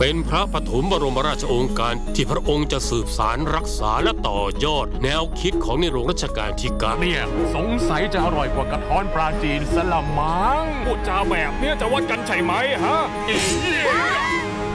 เป็นพระปฐมบรมราชโองการที่พระองค์จะสืบสารรักษาและต่อยอดแนวคิดของในหลวงรัชกาลที่9 เนี่ยสงสัยจะอร่อยกว่ากระท้อนปลาจีนสละมังพูดจาแบบเนี้ยจะวัดกันใช่ไหมฮะ